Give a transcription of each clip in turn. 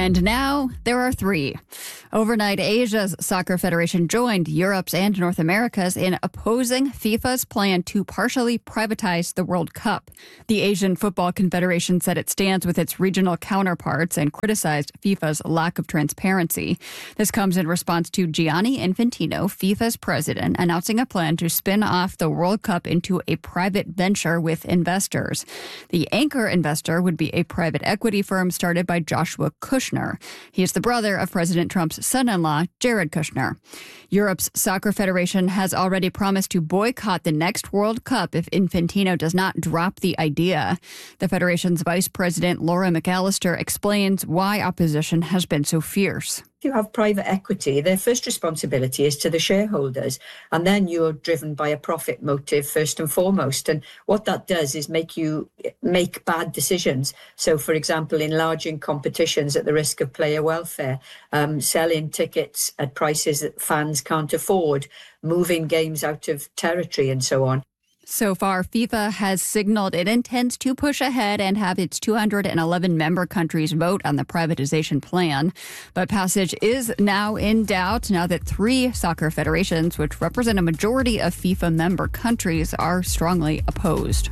And now there are three. Overnight, Asia's soccer federation joined Europe's and North America's in opposing FIFA's plan to partially privatize the World Cup. The Asian Football Confederation said it stands with its regional counterparts and criticized FIFA's lack of transparency. This comes in response to Gianni Infantino, FIFA's president, announcing a plan to spin off the World Cup into a private venture with investors. The anchor investor would be a private equity firm started by Joshua Kushner. He is the brother of President Trump's son-in-law, Jared Kushner. Europe's soccer federation has already promised to boycott the next World Cup if Infantino does not drop the idea. The federation's vice president, Laura McAllister, explains why opposition has been so fierce. If you have private equity, their first responsibility is to the shareholders, and then you're driven by a profit motive first and foremost. And what that does is make you make bad decisions. So, for example, enlarging competitions at the risk of player welfare, selling tickets at prices that fans can't afford, moving games out of territory and so on. So far, FIFA has signaled it intends to push ahead and have its 211 member countries vote on the privatization plan. But passage is now in doubt now that three soccer federations, which represent a majority of FIFA member countries, are strongly opposed.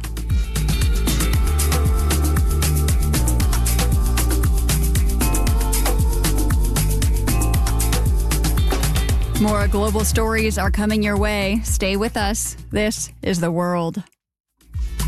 More global stories are coming your way. Stay with us. This is The World.